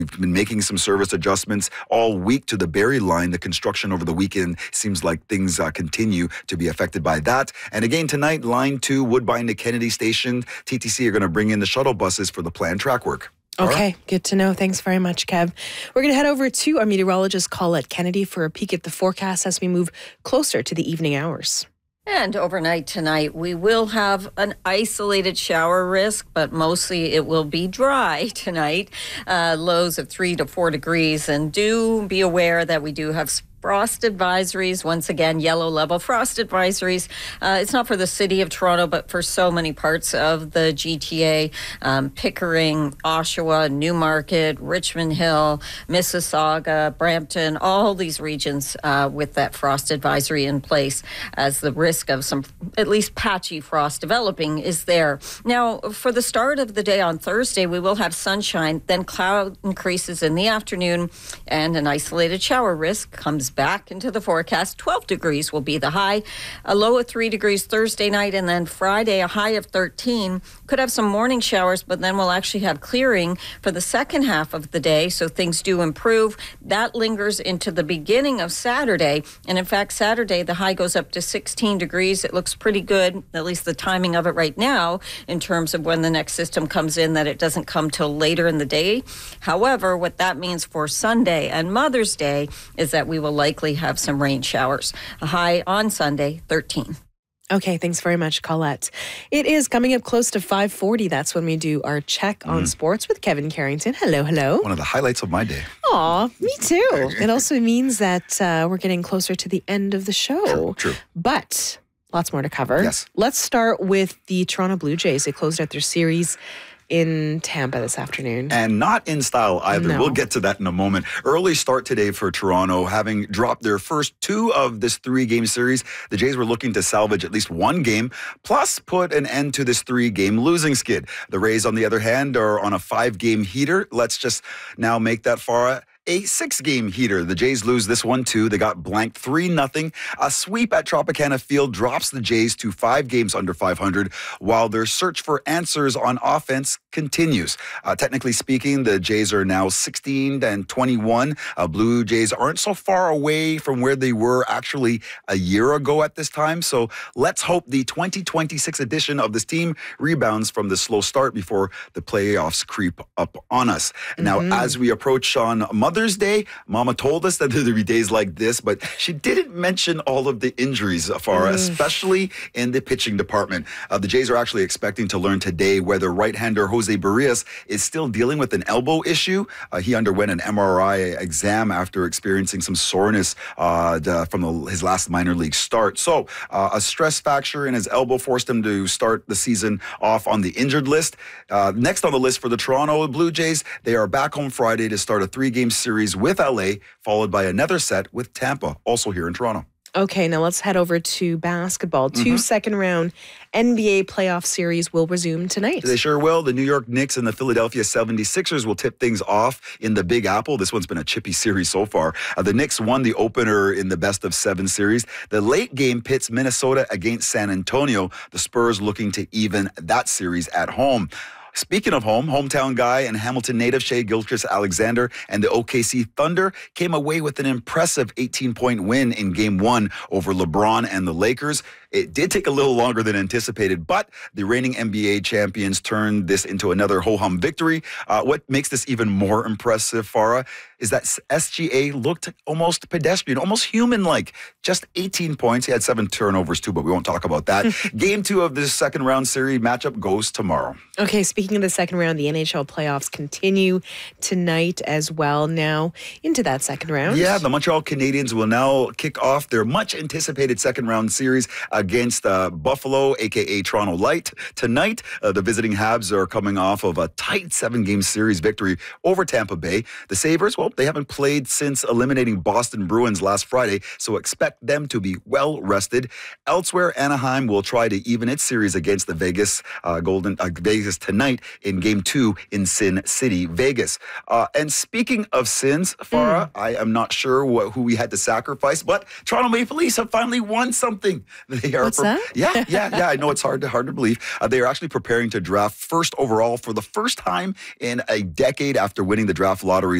We've been making some service adjustments all week to the Barrie line. The construction over the weekend seems like things continue to be affected by that. And again, tonight, Line 2, Woodbine to Kennedy Station. TTC are going to bring in the shuttle buses for the planned track work. Okay, good to know. Thanks very much, Kev. We're going to head over to our meteorologist, Colette Kennedy, for a peek at the forecast as we move closer to the evening hours. And overnight tonight, we will have an isolated shower risk, but mostly it will be dry tonight. Lows of 3 to 4 degrees. And do be aware that we do have frost advisories. Once again, yellow level frost advisories. It's not for the city of Toronto, but for so many parts of the GTA, Pickering, Oshawa, Newmarket, Richmond Hill, Mississauga, Brampton, all these regions with that frost advisory in place, as the risk of some at least patchy frost developing is there. Now, for the start of the day on Thursday, we will have sunshine, then cloud increases in the afternoon, and an isolated shower risk comes back into the forecast. 12 degrees will be the high, a low of 3 degrees Thursday night, and then Friday a high of 13. Could have some morning showers, but then we'll actually have clearing for the second half of the day, so things do improve. That lingers into the beginning of Saturday, and in fact Saturday the high goes up to 16 degrees. It looks pretty good, at least the timing of it right now, in terms of when the next system comes in, that it doesn't come till later in the day. However, what that means for Sunday and Mother's Day is that we will likely have some rain showers. A high on Sunday, 13. Okay, thanks very much, Colette. It is coming up close to 5:40. That's when we do our check on sports with Kevin Carrington. Hello, hello. One of the highlights of my day. Aw, me too. It also means that we're getting closer to the end of the show. True. But lots more to cover. Yes. Let's start with the Toronto Blue Jays. They closed out their series in Tampa this afternoon. And not in style either. No. We'll get to that in a moment. Early start today for Toronto, having dropped their first 2 of this 3-game series. The Jays were looking to salvage at least 1 game, plus put an end to this 3-game losing skid. The Rays, on the other hand, are on a 5-game heater. Let's just now make that far a 6-game heater. The Jays lose this one too. They got blanked 3-0. A sweep at Tropicana Field drops the Jays to 5 games under 500, while their search for answers on offense continues. Technically speaking, the Jays are now 16-21. Blue Jays aren't so far away from where they were actually a year ago at this time. So let's hope the 2026 edition of this team rebounds from the slow start before the playoffs creep up on us. Now, as we approach on Mother's Day, Mama told us that there'd be days like this, but she didn't mention all of the injuries, Farah, especially in the pitching department. The Jays are actually expecting to learn today whether right-hander Jose Barrios is still dealing with an elbow issue. He underwent an MRI exam after experiencing some soreness from his last minor league start. So a stress fracture in his elbow forced him to start the season off on the injured list. Next on the list for the Toronto Blue Jays, they are back home Friday to start a 3-game series with LA, followed by another set with Tampa, also here in Toronto. Okay, now let's head over to basketball. 2 second-round NBA playoff series will resume tonight. They sure will. The New York Knicks and the Philadelphia 76ers will tip things off in the Big Apple. This one's been a chippy series so far. The Knicks won the opener in the best-of-7 series. The late game pits Minnesota against San Antonio. The Spurs looking to even that series at home. Speaking of home, hometown guy and Hamilton native Shai Gilgeous-Alexander and the OKC Thunder came away with an impressive 18-point win in Game 1 over LeBron and the Lakers. It did take a little longer than anticipated, but the reigning NBA champions turned this into another ho-hum victory. What makes this even more impressive, Farah, is that SGA looked almost pedestrian, almost human-like. Just 18 points. He had 7 turnovers too, but we won't talk about that. Game 2 of this second-round series matchup goes tomorrow. Okay, speaking of the second round, the NHL playoffs continue tonight as well. Now into that second round. Yeah, the Montreal Canadiens will now kick off their much-anticipated second-round series against Buffalo, a.k.a. Toronto Light. Tonight, the visiting Habs are coming off of a tight 7-game series victory over Tampa Bay. The Sabres, well, they haven't played since eliminating Boston Bruins last Friday, so expect them to be well-rested. Elsewhere, Anaheim will try to even its series against the Vegas Vegas tonight in Game 2 in Sin City, Vegas. And speaking of sins, Farah, I am not sure who we had to sacrifice, but Toronto Maple Leafs have finally won something. They They are What's that? Yeah. I know it's hard to believe. They are actually preparing to draft first overall for the first time in a decade after winning the draft lottery